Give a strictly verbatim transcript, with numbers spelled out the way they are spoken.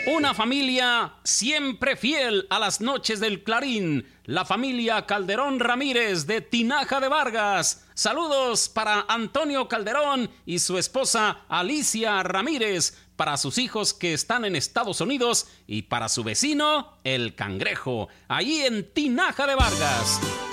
Una familia siempre fiel a las noches del Clarín, la familia Calderón Ramírez de Tinaja de Vargas. Saludos para Antonio Calderón y su esposa Alicia Ramírez, para sus hijos que están en Estados Unidos y para su vecino, el Cangrejo, ahí en Tinaja de Vargas.